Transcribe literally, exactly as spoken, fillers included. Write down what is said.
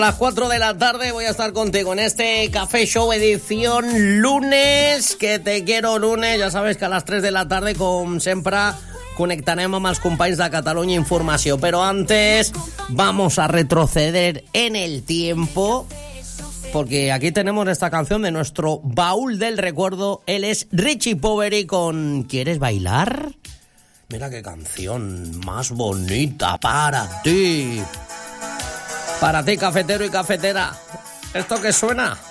A las cuatro de la tarde voy a estar contigo en este Café Show edición lunes, que te quiero lunes. Ya sabes que a las tres de la tarde, com sempre, connectarem amb els companys de Catalunya Informació. Pero antes vamos a retroceder en el tiempo, porque aquí tenemos esta canción de nuestro baúl del recuerdo. Él es Richie Poveri con ¿Quieres bailar? Mira qué canción más bonita para ti. Para ti, cafetero y cafetera. ¿Esto qué suena?